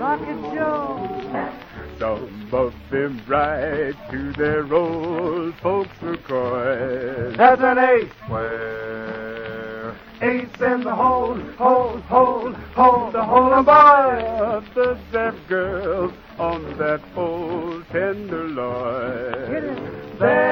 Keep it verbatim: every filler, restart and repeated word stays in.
Rocket Joe. Some of them ride to their old folks' coy. That's an ace. Where Ace in the hole, hole, hole, hole, the hole and boy. the deaf girls on that old tenderloin. There